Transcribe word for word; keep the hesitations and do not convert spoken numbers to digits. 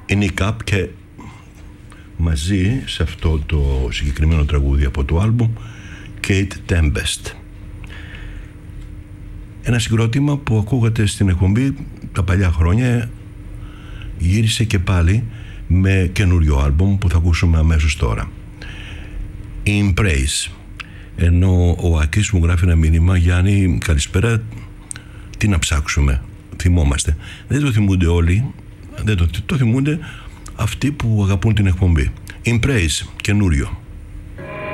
η Nick Up και μαζί σε αυτό το συγκεκριμένο τραγούδι από το άλμπουμ Kate Tempest. Ένα συγκρότημα που ακούγατε στην εκπομπή τα παλιά χρόνια, γύρισε και πάλι με καινούριο άλμπουμ που θα ακούσουμε αμέσως τώρα. In Praise. Ενώ ο Ακής μου γράφει ένα μήνυμα: Γιάννη, καλησπέρα, τι να ψάξουμε, θυμόμαστε. Δεν το θυμούνται όλοι, δεν το, το θυμούνται αυτοί που αγαπούν την εκπομπή. In Praise, καινούριο.